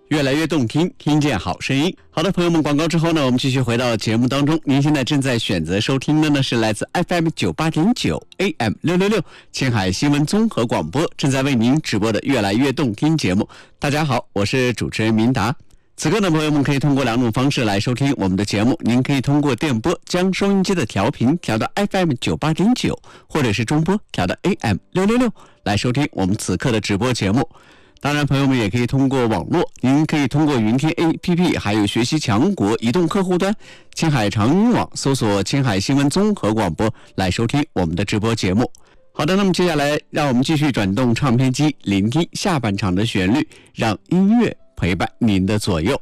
越来越动听，听见好声音。好的，朋友们，广告之后呢，我们继续回到节目当中。您现在正在选择收听的呢是来自 FM 98.9 AM 666青海新闻综合广播正在为您直播的越来越动听节目。大家好，我是主持人明达。此刻呢，朋友们可以通过两种方式来收听我们的节目。您可以通过电波将收音机的调频调到 FM 98.9，或者是中波调到 AM 666来收听我们此刻的直播节目。当然，朋友们也可以通过网络，您可以通过云天 APP， 还有学习强国移动客户端、青海长音网搜索青海新闻综合广播来收听我们的直播节目。好的，那么接下来让我们继续转动唱片机，聆听下半场的旋律，让音乐陪伴您的左右。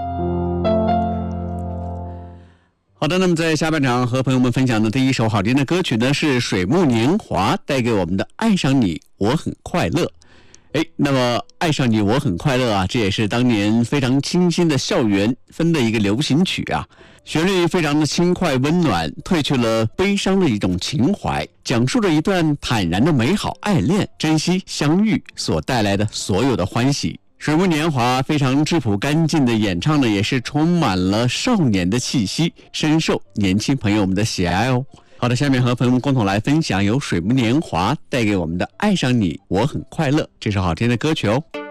好的，那么在下半场和朋友们分享的第一首好听的歌曲呢，是水木年华带给我们的《爱上你我很快乐》。那么爱上你我很快乐啊，这也是当年非常清新的校园风的一个流行曲啊，旋律非常的轻快温暖，褪去了悲伤的一种情怀，讲述着一段坦然的美好爱恋，珍惜相遇所带来的所有的欢喜。水木年华非常质朴干净的演唱呢，也是充满了少年的气息，深受年轻朋友们的喜爱哦。好的，下面和朋友们共同来分享由水木年华带给我们的《爱上你我很快乐》这首好听的歌曲哦。